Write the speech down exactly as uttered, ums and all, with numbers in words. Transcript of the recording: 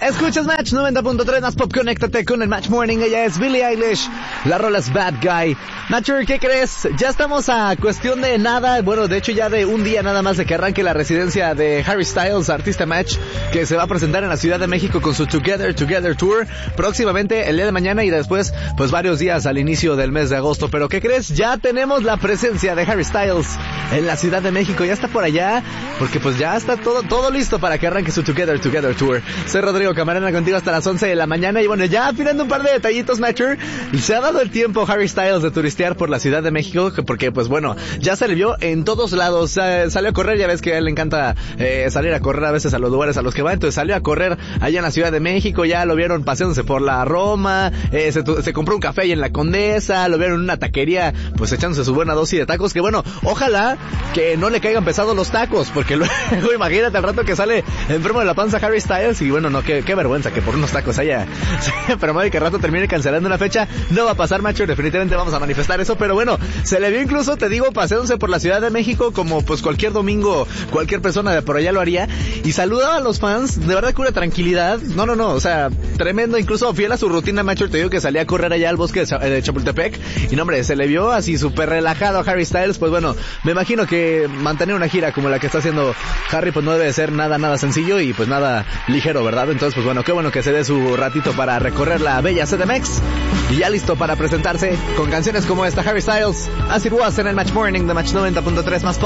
Escuchas Match noventa punto tres más pop, conéctate con el Match Morning. Ella es Billie Eilish, la rola es Bad Guy. Matcher, ¿qué crees? Ya estamos a cuestión de nada, bueno, de hecho ya de un día nada más de que arranque la residencia de Harry Styles, artista Match, que se va a presentar en la Ciudad de México con su Together Together Tour, próximamente el día de mañana y después pues varios días al inicio del mes de agosto. Pero ¿qué crees? Ya tenemos la presencia de Harry Styles en la Ciudad de México, ya está por allá, porque pues ya está todo todo listo para que arranque su Together Together Tour. Soy Rodrigo Camarena contigo hasta las once de la mañana y bueno, ya afinando un par de detallitos, Matcher, se ha dado el tiempo Harry Styles de turistear por la Ciudad de México, porque pues bueno, ya se le vio en todos lados, eh, salió a correr, ya ves que a él le encanta eh, salir a correr a veces a los lugares a los que va, entonces salió a correr allá en la Ciudad de México, ya lo vieron paseándose por la Roma, eh, se, se compró un café ahí en la Condesa, lo vieron en una taquería pues echándose su buena dosis de tacos, que bueno, ojalá que no le caigan pesados los tacos, porque luego imagínate al rato que sale enfermo de la panza Harry Styles y bueno, no, qué, qué vergüenza que por unos tacos haya enfermado y que al rato termine cancelando una fecha. No va a pasar, macho, definitivamente vamos a manifestar eso, pero bueno, se le vio incluso, te digo, paseándose por la Ciudad de México como pues cualquier domingo, cualquier persona de por allá lo haría, y saludaba a los fans, de verdad que una tranquilidad, no, no, no, o sea, tremendo, incluso fiel a su rutina, macho, te digo que salía a correr allá al bosque de Chapultepec, y no hombre, se le vio así súper relajado a Harry Styles, pues bueno, me imagino que mantener una gira como la que está haciendo Harry, pues no debe ser nada, nada sencillo, y pues nada ligero, ¿verdad? Entonces, pues bueno, qué bueno que se dé su ratito para recorrer la bella C D M X, y ya listo para presentarse con canciones como esta, Harry Styles, As It Was en el Match Morning de Match noventa punto tres más pop.